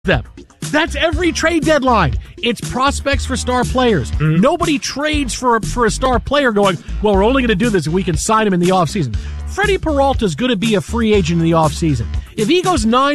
them. That's every trade deadline. It's prospects for star players. Mm-hmm. Nobody trades for a star player going, well, we're only going to do this if we can sign him in the offseason. Freddie Peralta is going to be a free agent in the offseason. If he goes 9